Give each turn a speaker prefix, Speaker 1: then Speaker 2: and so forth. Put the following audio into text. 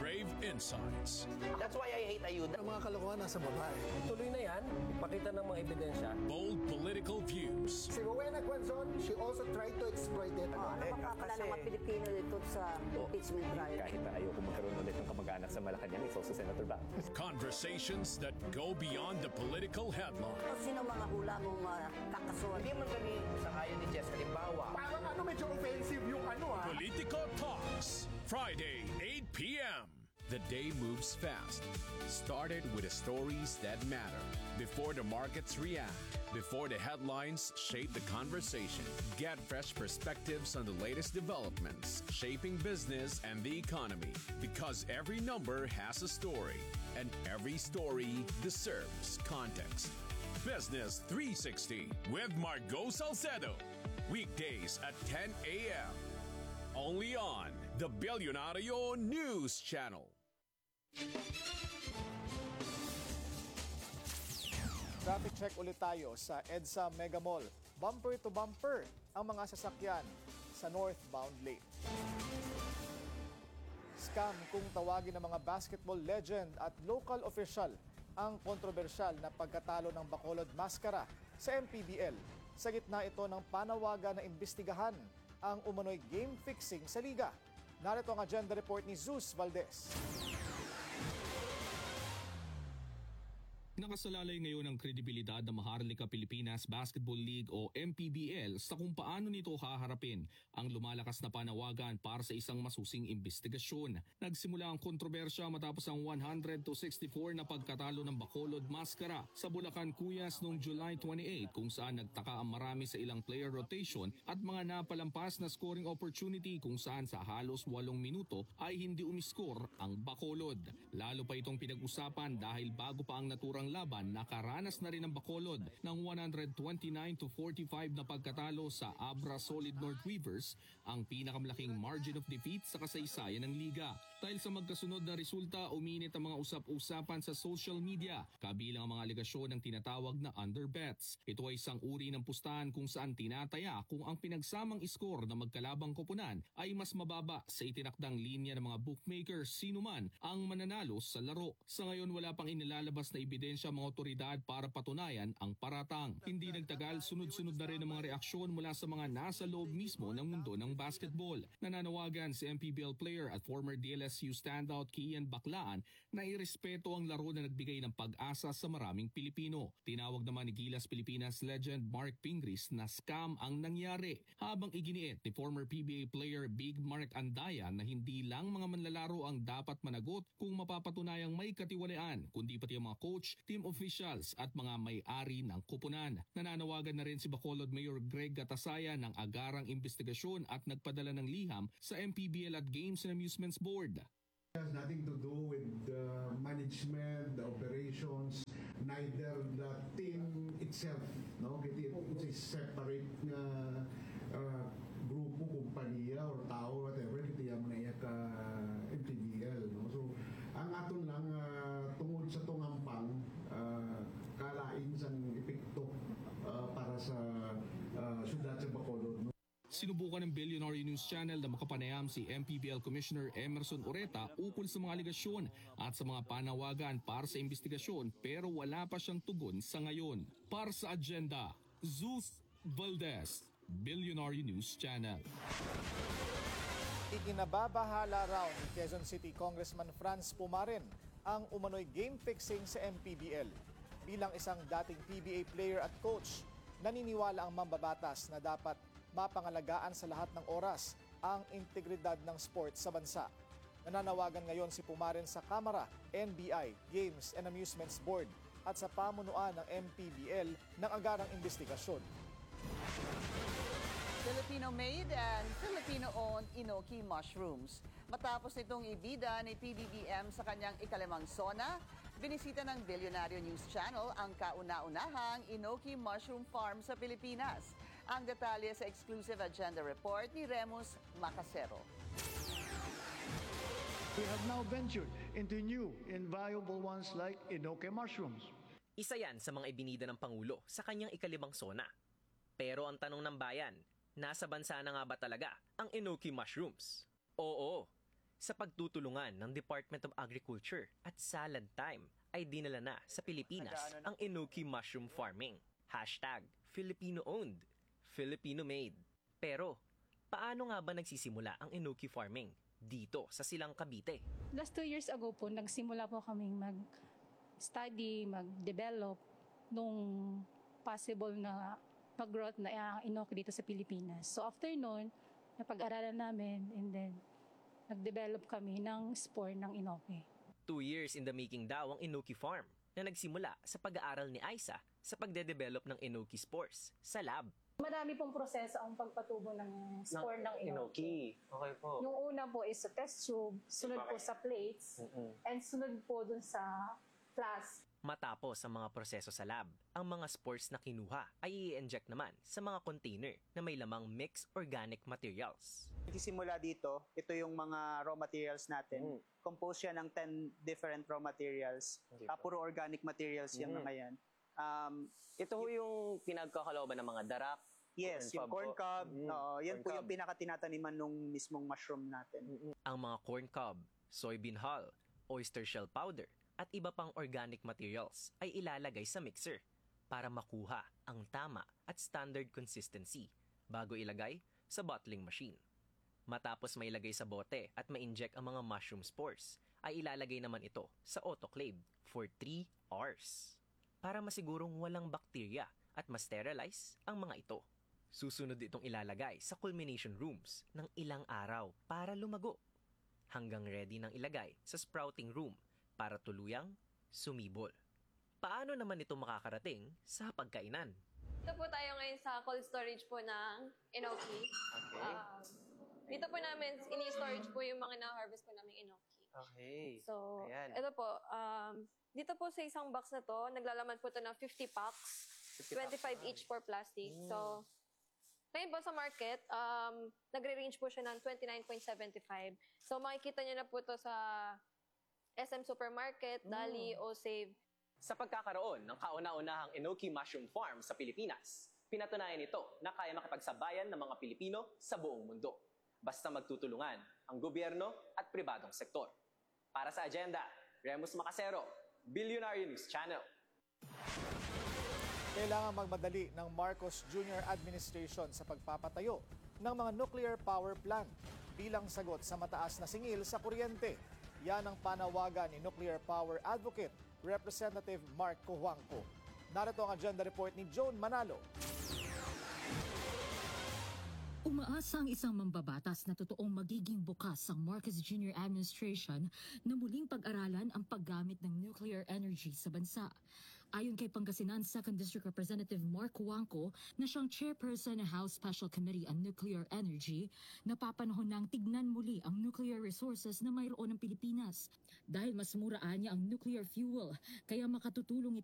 Speaker 1: brave insights.
Speaker 2: That's why I hate ayuda.
Speaker 3: Ang mga kalokohan nasa babae.
Speaker 4: Tuloy na yan, ipakita ng mga ebidensya.
Speaker 1: Bold political views.
Speaker 3: Si Rowena Quezon, she also tried to exploit it.
Speaker 5: Napapakala ng mga Pilipino dito sa impeachment trial.
Speaker 6: Kahit na ayaw kung magkaroon ulit ng kamag-anak sa Malacanang, it's also Senator Bang.
Speaker 1: Conversations that go beyond the political headline.
Speaker 5: Sino mga hula mong kakasuhan?
Speaker 2: Hindi man kami sa kaya ni Jess. Halimbawa,
Speaker 3: Parang medyo offensive yung
Speaker 1: Politico Talks, Friday, 8 p.m. The day moves fast. Started with the stories that matter. Before the markets react, before the headlines shape the conversation. Get fresh perspectives on the latest developments, shaping business and the economy. Because every number has a story, and every story deserves context. Business 360 with Margo Salcedo. Weekdays at 10 a.m. Only on the Billionario News Channel.
Speaker 7: Traffic check ulit tayo sa EDSA Mega Mall. Bumper to bumper ang mga sasakyan sa northbound lane. Scam kung tawagin ng mga basketball legend at local official ang kontrobersyal na pagkatalo ng Bacolod Mascara sa MPBL. Sa gitna ito ng panawagan na imbestigahan ang umano'y game fixing sa liga. Narito ang agenda report ni Zeus Valdez.
Speaker 8: Nakasalalay ngayon ang kredibilidad ng Maharlika Pilipinas Basketball League o MPBL sa kung paano nito haharapin ang lumalakas na panawagan para sa isang masusing imbestigasyon. Nagsimula ang kontrobersya matapos ang 100-64 na pagkatalo ng Bacolod Mascara sa Bulacan Cuyas noong July 28 kung saan nagtaka ang marami sa ilang player rotation at mga napalampas na scoring opportunity kung saan sa halos 8 minuto ay hindi umiskor ang Bacolod. Lalo pa itong pinag-usapan dahil bago pa ang naturang laban, nakaranas na rin ang Bacolod ng 129-45 na pagkatalo sa Abra Solid North Weavers, ang pinakamalaking margin of defeat sa kasaysayan ng liga. Dahil sa magkasunod na resulta, uminit ang mga usap-usapan sa social media, kabilang ang mga alegasyon ng tinatawag na underbets. Ito ay isang uri ng pustahan kung saan tinataya kung ang pinagsamang score na magkalabang koponan ay mas mababa sa itinakdang linya ng mga bookmakers, sino man ang mananalo sa laro. Sa ngayon, wala pang inilalabas na ebidensya mga otoridad para patunayan ang paratang. Hindi nagtagal, sunod-sunod na rin ang mga reaksyon mula sa mga nasa loob mismo ng mundo ng basketball. Nananawagan si MPBL player at former DLSU standout Kian Baclaan na irespeto ang laro na nagbigay ng pag-asa sa maraming Pilipino. Tinawag naman ni Gilas Pilipinas legend Mark Pingris na scam ang nangyari, habang iginiit ni former PBA player Big Mark Andaya na hindi lang mga manlalaro ang dapat managot kung mapapatunayang may katiwalaan, kundi pati ang mga coach, team officials at mga may-ari ng kupunan. Nananawagan na rin si Bacolod Mayor Greg Gatasaya ng agarang investigasyon at nagpadala ng liham sa MPBL at Games and Amusements Board.
Speaker 9: It has nothing to do with the management, the operations, neither the team itself. No, it's a separate grupo, kumpanya or tao, whatever, iti yung naiya ka MPBL. No? So, ang aton lang tungod sa tungampang kalain sang epekto para sa syudad sa Bacolod. No?
Speaker 8: Sinubukan ng Billionaire News Channel na makapanayam si MPBL Commissioner Emerson Oreta ukol sa mga aligasyon at sa mga panawagan para sa investigasyon, pero wala pa siyang tugon sa ngayon. Para sa agenda, Zeus Valdez, Billionaire News Channel.
Speaker 7: Ikinababahala raw ni Quezon City Congressman Franz Pumarin ang umano'y game fixing sa MPBL. Bilang isang dating PBA player at coach, naniniwala ang mambabatas na dapat mapangalagaan sa lahat ng oras ang integridad ng sport sa bansa. Nananawagan ngayon si Pumarin sa Kamara, NBI, Games and Amusements Board at sa pamunuan ng MPBL ng agarang investigasyon.
Speaker 10: Filipino-made and Filipino-owned Inoki Mushrooms. Matapos nitong ibida ni PBBM sa kanyang ikalimang SONA, binisita ng Billionario News Channel ang kauna-unahang Inoki Mushroom Farm sa Pilipinas. Ang detalye sa exclusive agenda report ni Remus Macasero.
Speaker 11: We have now ventured into new and viable ones like Inoki mushrooms.
Speaker 12: Isa yan sa mga ibinida ng Pangulo sa kanyang ikalimang SONA. Pero ang tanong ng bayan, nasa bansa na nga ba talaga ang Inoki Mushrooms? Oo, Sa pagtutulungan ng Department of Agriculture at Salad Time ay dinala na sa Pilipinas ang Enoki mushroom farming. #Filipino-owned, Filipino-made. Pero, paano nga ba nagsisimula ang Enoki farming dito sa Silang Cavite?
Speaker 13: Last 2 years ago po, nagsimula po kaming mag-study, mag-develop nung possible na mag-growth na enoki dito sa Pilipinas. So after nun, napag-aralan namin and then nag-develop kami ng spore ng enoki.
Speaker 12: 2 years in the making daw ang Enoki Farm na nagsimula sa pag-aaral ni Aiza sa pagde-develop ng Enoki spores sa lab.
Speaker 13: Marami pong proseso ang pagpatubo ng spore ng enoki.
Speaker 6: Okay po.
Speaker 13: Yung una po is sa test tube, sunod po sa plates, and sunod po dun sa flask.
Speaker 12: Matapos ang mga proseso sa lab, ang mga spores na kinuha ay i-inject naman sa mga container na may lamang mixed organic materials.
Speaker 14: Nagsisimula dito, ito yung mga raw materials natin. Compose yan ng 10 different raw materials. Puro organic materials yung mga yan.
Speaker 6: Ito ho yung pinagkakalooban ng mga darak.
Speaker 14: Yes, yung corn cob. Yan po yung pinakatinataniman nung mismong mushroom natin.
Speaker 12: Ang mga corn cob, soybean hull, oyster shell powder, at iba pang organic materials ay ilalagay sa mixer para makuha ang tama at standard consistency bago ilagay sa bottling machine. Matapos mailagay sa bote at ma-inject ang mga mushroom spores, ay ilalagay naman ito sa autoclave for 3 hours para masigurong walang bakterya at ma-sterilize ang mga ito. Susunod itong ilalagay sa culmination rooms ng ilang araw para lumago hanggang ready nang ilagay sa sprouting room para tuluyang sumibol. Paano naman ito makakarating sa pagkainan?
Speaker 15: Ito po tayo ngayon sa cold storage po ng enoki.
Speaker 6: Okay.
Speaker 15: Dito po namin ini-storage po yung mga na-harvest po namin enoki.
Speaker 6: Okay.
Speaker 15: So,
Speaker 6: ayan.
Speaker 15: ito po, dito po sa isang box na to, naglalaman po ito ng 50 packs, 25 each for plastic. So, ngayon po sa market, nagre-range po siya ng 29.75. So, makikita niyo na po ito sa SM Supermarket, Dali, O-Save.
Speaker 12: Sa pagkakaroon ng kauna-unahang Enoki Mushroom Farm sa Pilipinas, pinatunayan ito na kaya makipagsabayan ng mga Pilipino sa buong mundo. Basta magtutulungan ang gobyerno at pribadong sektor. Para sa Agenda, Remus Macasero, Billionaire News Channel.
Speaker 7: Kailangan magmadali ng Marcos Jr. Administration sa pagpapatayo ng mga nuclear power plant bilang sagot sa mataas na singil sa kuryente. Yan ang panawagan ni Nuclear Power Advocate Representative Mark Cojuangco. Narito ang agenda report ni Joan Manalo.
Speaker 16: Umaasa ang isang mambabatas na totoong magiging bukas ang Marcos Jr. Administration na muling pag-aralan ang paggamit ng nuclear energy sa bansa. Ayon kay Pangasinan 2nd District Representative Mark Cojuangco na siyang chairperson ng House Special Committee on Nuclear Energy, napapanahon nang tignan muli ang nuclear resources na mayroon ng Pilipinas. Dahil mas muraan niya ang nuclear fuel, kaya makatutulong